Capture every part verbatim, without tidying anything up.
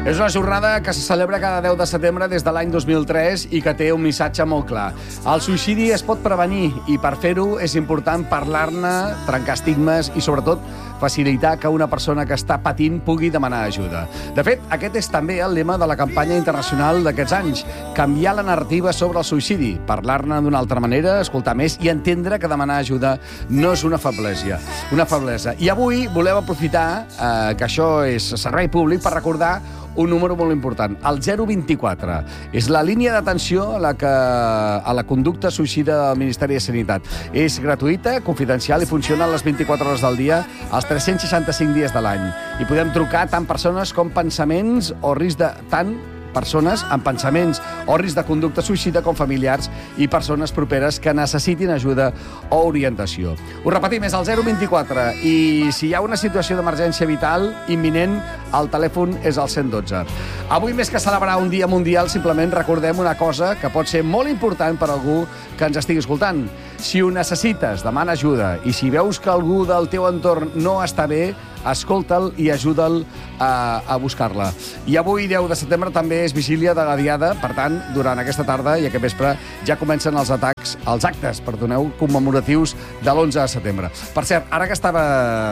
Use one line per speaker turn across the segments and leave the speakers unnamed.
És una jornada que se celebra cada deu de setembre des de l'any dos mil tres i que té un missatge molt clar. El suïcidi es pot prevenir i per fer-ho és important parlar-ne, trencar estigmes i sobretot facilitar que una persona que està patint pugui demanar ajuda. De fet, aquest és també el lema de la campanya internacional d'aquests anys, canviar la narrativa sobre el suïcidi, parlar-ne d'una altra manera, escoltar més i entendre que demanar ajuda no és una feblesa. Una feblesa. I avui volem aprofitar eh, que això és servei públic per recordar un número molt important, el zero vint-i-quatre. És la línia d'atenció a la que a la conducta suïcida del Ministeri de Sanitat. És gratuïta, confidencial i funciona a les vint-i-quatre hores del dia, els tres-cents seixanta-cinc dies de l'any. I podem trucar tant persones com pensaments o risc de tant persones amb pensaments o risc de conducta suïcida com familiars i persones properes que necessitin ajuda o orientació. Ho repetim, és el zero vint-i-quatre i si hi ha una situació d'emergència vital imminent, el telèfon és el cent dotze. Avui, més que celebrar un dia mundial, simplement recordem una cosa que pot ser molt important per a algú que ens estigui escoltant. Si ho necessites, demana ajuda. I si veus que algú del teu entorn no està bé, escolta'l i ajuda'l a, a buscar-la. I avui, deu de setembre, també és vigília de la Diada. Per tant, durant aquesta tarda i aquest vespre ja comencen els atacs, els actes, perdoneu, commemoratius de l'onze de setembre. Per cert, ara que estava...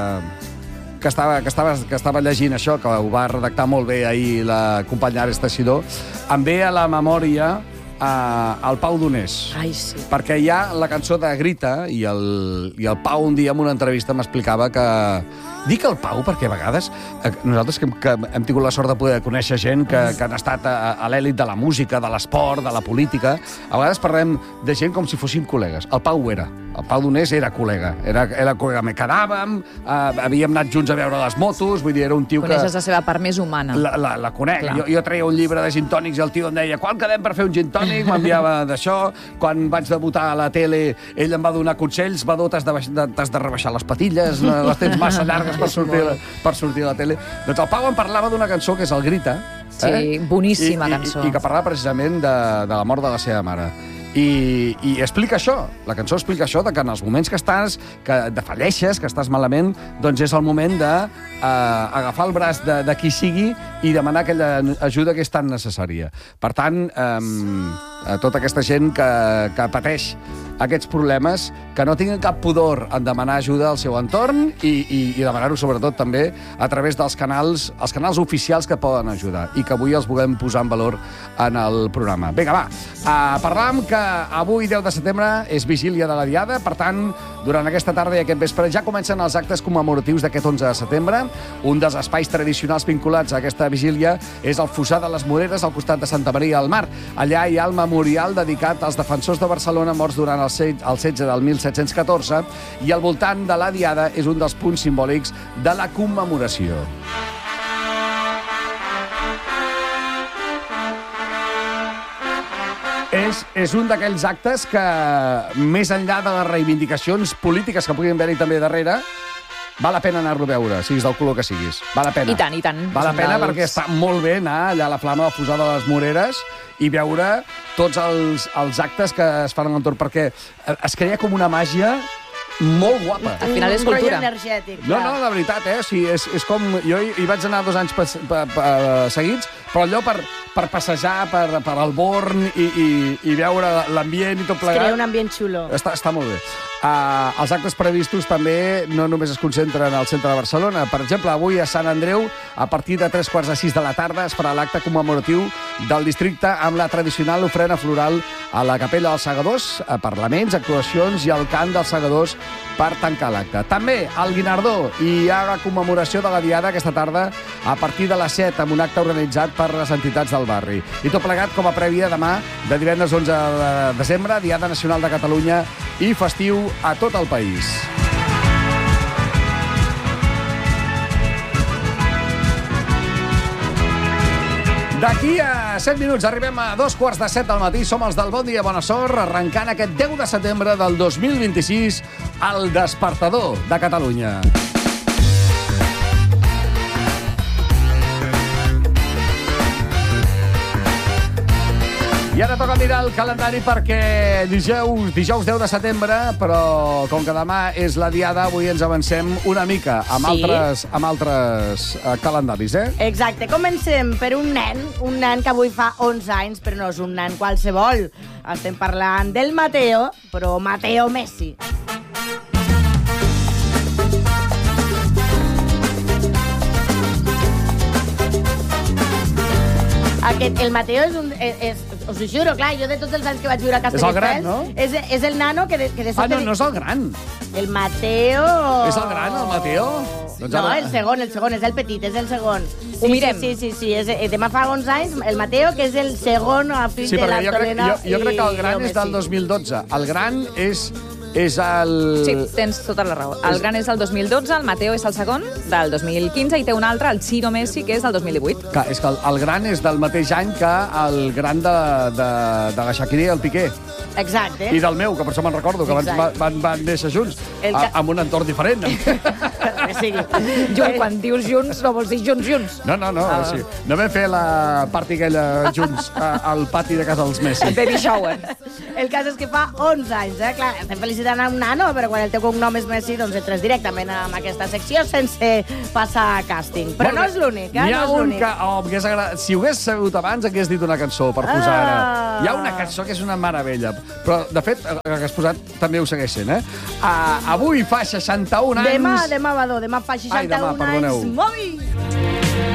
Que estava, que, estava, que estava llegint això, que ho va redactar molt bé ahir la companya Ares Teixidor, em ve a la memòria eh, el Pau Donés.
Ai, sí.
Perquè hi ha la cançó de Grita i el, i el Pau un dia en una entrevista m'explicava que... Dic el Pau perquè a vegades eh, nosaltres que, que hem tingut la sort de poder conèixer gent que, que han estat a, a l'èlit de la música, de l'esport, de la política, a vegades parlem de gent com si fóssim col·legues. El Pau ho era. El Pau Donés era col·lega. Era, era col·lega. Me quedàvem, eh, havíem anat junts a veure les motos, vull dir, era un tio
Coneixes
que...
Coneixes la seva part més humana.
La, la, la conec. Jo, jo treia un llibre de gin tònics i el tio em deia quan quedem per fer un gin tònic? M'enviava d'això. Quan vaig debutar a la tele, ell em va donar consells. Vadó, t'has de, de, t'has de rebaixar les patilles, les tens massa llargues per sortir, per sortir a la tele. Doncs el Pau em parlava d'una cançó que és el Grita.
Sí, eh? boníssima
I,
cançó.
I, I que parlava precisament de, de la mort de la seva mare. I, i explica això, la cançó explica això, de que en els moments que estàs, que defalleixes, que estàs malament, doncs és el moment de eh, agafar el braç de, de qui sigui i demanar aquella ajuda que és tan necessària. Per tant, eh, a tota aquesta gent que, que pateix aquests problemes, que no tinguin cap pudor en demanar ajuda al seu entorn i, i, i demanar-ho sobretot també a través dels canals, els canals oficials que poden ajudar i que avui els volem posar en valor en el programa. Vinga, va, uh, parlàvem que avui, deu de setembre, és vigília de la Diada, per tant, durant aquesta tarda i aquest vespre ja comencen els actes commemoratius d'aquest onze de setembre. Un dels espais tradicionals vinculats a aquesta vigília és el Fossar de les Moreres, al costat de Santa Maria del Mar. Allà hi ha el memorial dedicat als defensors de Barcelona morts durant el el setge del mil set-cents catorze i al voltant de la Diada és un dels punts simbòlics de la commemoració. És, és un d'aquells actes que, més enllà de les reivindicacions polítiques que puguin haver-hi també darrere, val la pena anar-lo a veure, siguis del color que siguis. Val la pena.
I tant, i tant.
Val la pena
dels...
perquè està molt bé anar allà a la flama del Fossar de les Moreres i veure tots els, els actes que es fan a l'entorn, perquè es crea com una màgia molt guapa.
Al final és
un
cultura.
rotllo energètic.
No, no, de veritat, eh? O sigui, és, és com... Jo hi, hi vaig anar dos anys pa, pa, pa, seguits, però allò per, per passejar per, per el Born i, i, i veure l'ambient i tot plegat...
Crea un ambient xulo.
Està, està molt bé. Uh, els actes previstos també no només es concentren al centre de Barcelona. Per exemple, avui a Sant Andreu, a partir de tres quarts de sis de la tarda, es farà l'acte commemoratiu del districte amb la tradicional ofrena floral a la Capella dels Segadors, a parlaments, actuacions i el cant dels Segadors per tancar l'acte. També al Guinardó hi ha la commemoració de la Diada aquesta tarda a partir de les set amb un acte organitzat per les entitats del barri. I tot plegat com a prèvia demà de divendres onze de desembre, Diada Nacional de Catalunya i festiu a tot el país. D'aquí a set minuts arribem a dos quarts de set del matí. Som els del Bon Dia, Bona Sort, arrencant aquest deu de setembre del dos mil vint-i-sis al Despertador de Catalunya. I I ara toca mirar el calendari perquè dijous, dijous deu de setembre, però com que demà és la diada, avui ens avancem una mica amb
Sí.
altres, amb altres uh, calendaris, eh?
Exacte, comencem per un nen, un nen que avui fa onze anys, però no és un nen qualsevol. Estem parlant del Mateo, però Mateo Messi. Aquest, el Mateo és un... És, és, us ho juro, clar, jo de tots els anys que vaig viure a Castelldefels...
És el gran, no?
És, és el nano que de, que de
Ah,
sobte...
no, no és el gran.
El Mateo...
És el gran, el Mateo? Doncs
No,
ara-
el segon, el segon, és el petit, és el segon.
Ho mirem.
Sí, sí, sí, sí, és, eh, demà fa onze anys, el Mateo, que és el segon fill
Sí,
de
perquè jo crec,
l'Antonella
jo, jo crec que el gran
i
és del
Messi.
dos mil dotze. El gran és, és el...
Sí, tens tota la raó. El gran és del dos mil dotze, el Mateo és el segon, del dos mil quinze, i té un altre, el Ciro Messi, que és del dos mil divuit.
Que, és que el, el gran és del mateix any que el gran de, de, de la Shakira i el Piqué.
Exacte.
I del meu, que per això me'n recordo, que van,
Exacte.
van, van néixer junts,
El
a,
ca-
amb un entorn diferent.
Que sigui.
Junt, quan dius junts, no vols dir junts, junts.
No, no, no.
Ah.
O sigui, no vam fer la party aquella junts a, al pati de casa dels Messi.
El baby shower.
El cas és que fa onze anys, eh? Clar, estem felicitant a un nano, però quan el teu cognom és Messi, doncs entres directament amb aquesta secció sense passar càsting. Però
Molt
no
bé.
és l'únic, eh?
N'hi ha
No és
un
l'únic.
que... Oh, m'hagués agradat. Si ho hagués sabut abans, hagués dit una cançó per posar ara.
Ah.
Hi ha una cançó que és una meravella. Però, de fet, el que has posat també ho segueix sent, eh? Uh, avui fa seixanta-un anys...
Demà, demà, Badó, demà fa
Ai,
seixanta-un
demà, perdoneu.
anys. Movi!